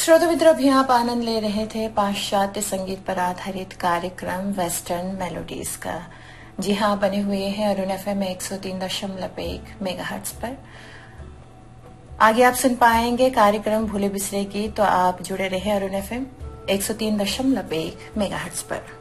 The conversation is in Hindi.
श्रोता मित्र, अभी आप आनंद ले रहे थे पाश्चात्य संगीत पर आधारित कार्यक्रम वेस्टर्न मेलोडीज का। जी हाँ, बने हुए हैं अरुण FM 103.1 मेगाहर्ट्ज पर। आगे आप सुन पाएंगे कार्यक्रम भूले बिसरे की, तो आप जुड़े रहे अरुण FM 103.1 मेगाहर्ट्ज पर।